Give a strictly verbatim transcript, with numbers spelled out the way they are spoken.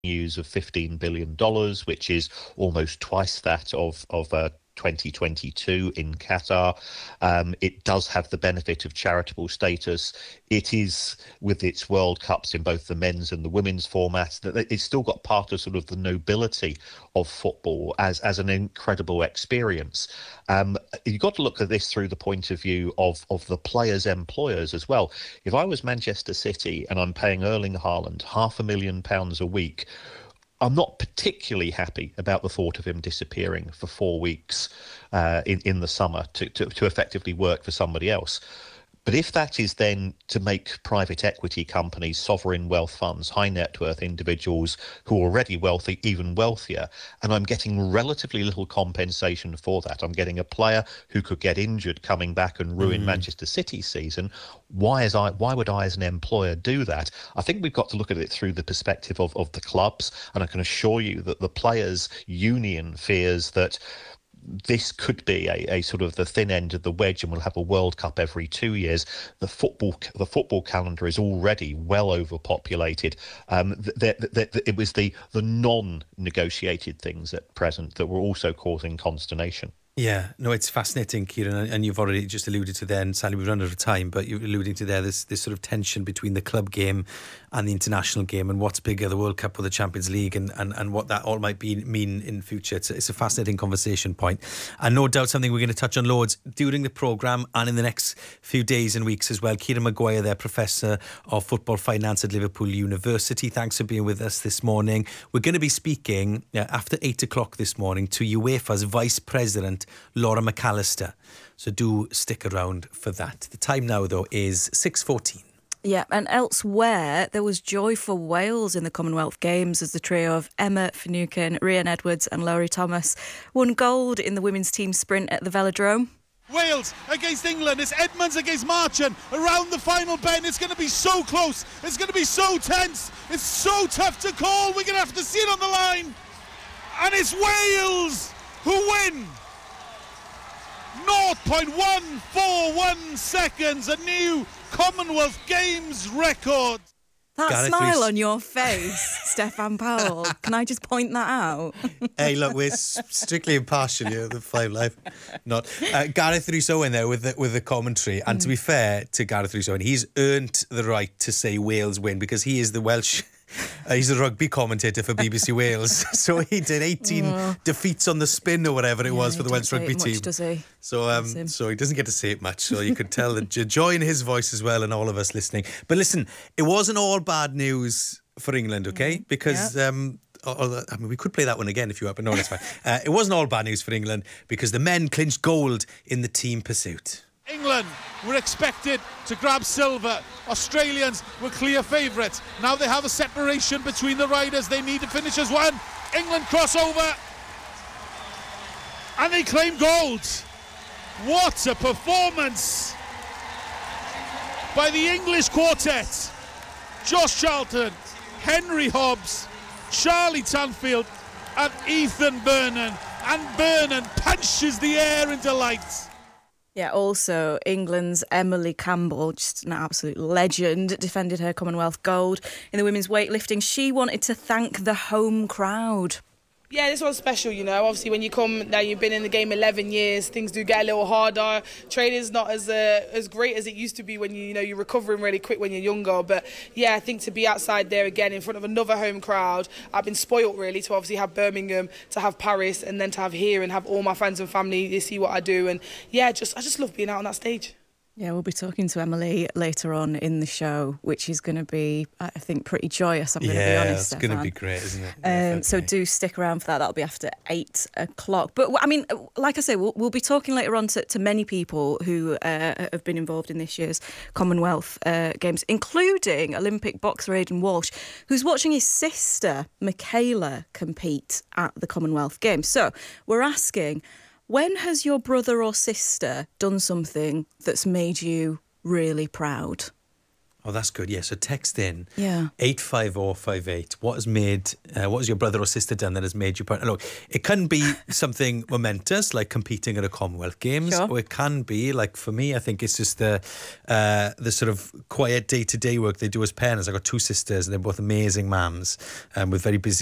revenues of fifteen billion dollars, which is almost twice that of, of uh, twenty twenty-two in Qatar. Um, it does have the benefit of charitable status. It is, with its World Cups in both the men's and the women's formats, that it's still got part of sort of the nobility of football as, as an incredible experience. Um, you've got to look at this through the point of view of, of the players' employers as well. If I was Manchester City and I'm paying Erling Haaland half a million pounds a week, I'm not particularly happy about the thought of him disappearing for four weeks uh, in, in the summer to, to, to effectively work for somebody else. But if that is then to make private equity companies, sovereign wealth funds, high net worth individuals who are already wealthy, even wealthier, and I'm getting relatively little compensation for that, I'm getting a player who could get injured coming back and ruin mm. Manchester City's season, why is I why would I as an employer do that? I think we've got to look at it through the perspective of, of the clubs, and I can assure you that the players' union fears that this could be a, a sort of the thin end of the wedge, and we'll have a World Cup every two years. The football the football calendar is already well overpopulated. Um, the, the, the, it was the, the non-negotiated things at present that were also causing consternation. Yeah, no, it's fascinating, Kieran, and you've already just alluded to there, and sadly we've run out of time, but you're alluding to there this, this sort of tension between the club game and the international game, and what's bigger, the World Cup or the Champions League, and, and, and what that all might be mean in future. It's a, it's a fascinating conversation point, and no doubt something we're going to touch on loads during the programme and in the next few days and weeks as well. Kieran Maguire there, Professor of Football Finance at Liverpool University. Thanks for being with us this morning. We're going to be speaking uh, after eight o'clock this morning to UEFA's Vice President, Laura McAllister. So do stick around for that. The time now, though, is six fourteen. Yeah, and elsewhere, there was joy for Wales in the Commonwealth Games as the trio of Emma Finucane, Rhian Edwards and Laurie Thomas won gold in the women's team sprint at the Velodrome. Wales against England. It's Edmonds against Marchand around the final bend. It's going to be so close. It's going to be so tense. It's so tough to call. We're going to have to see it on the line. And it's Wales who win. zero point one four one seconds, a new Commonwealth Games record. That Gareth smile Rees- on your face, Stefan Powell. Can I just point that out? Hey, look, we're strictly impartial here, the Five Live. Not uh, Gareth Rhys-Owen there with the, with the commentary. And mm. to be fair to Gareth Rhys-Owen, he's earned the right to say Wales win because he is the Welsh. Uh, he's a rugby commentator for B B C Wales, so he did eighteen oh. defeats on the spin or whatever it yeah, was for the Welsh rugby much, team. Does he? So, um, so he doesn't get to say it much. So you could tell the joy in his voice as well, and all of us listening. But listen, it wasn't all bad news for England, okay? Mm, because. Yeah. Um, Or, I mean, we could play that one again if you want, but no, that's fine. Uh, it wasn't all bad news for England because the men clinched gold in the team pursuit. England were expected to grab silver. Australians were clear favourites. Now they have a separation between the riders. They need to finish as one. England cross over and they claim gold. What a performance by the English quartet. Josh Charlton, Henry Hobbs, Charlie Tanfield and Ethan Vernon. And Vernon punches the air in delight. Yeah, also England's Emily Campbell, just an absolute legend, defended her Commonwealth gold in the women's weightlifting. She wanted to thank the home crowd. Yeah, this one's special, you know. Obviously, when you come, now you've been in the game eleven years, things do get a little harder. Training's not as uh, as great as it used to be when you, you know, you're recovering really quick when you're younger. But yeah, I think to be outside there again in front of another home crowd, I've been spoilt really to obviously have Birmingham, to have Paris, and then to have here and have all my friends and family. They see what I do, and yeah, just I just love being out on that stage. Yeah, we'll be talking to Emily later on in the show, which is going to be, I think, pretty joyous, I'm going yeah, to be honest, it's Stefan. going to be great, isn't it? Um, so do stick around for that. That'll be after eight o'clock. But, I mean, like I say, we'll, we'll be talking later on to, to many people who uh, have been involved in this year's Commonwealth uh, Games, including Olympic boxer Aidan Walsh, who's watching his sister, Michaela, compete at the Commonwealth Games. So we're asking, when has your brother or sister done something that's made you really proud? Oh, that's good. Yeah, so text in Yeah. eight five oh five eight. What has made, uh, what has your brother or sister done that has made you proud? Look, it can be something momentous, like competing at a Commonwealth Games, Sure. or it can be, like for me, I think it's just the uh, the sort of quiet day-to-day work they do as parents. I've got two sisters, and they're both amazing mums, um, with very busy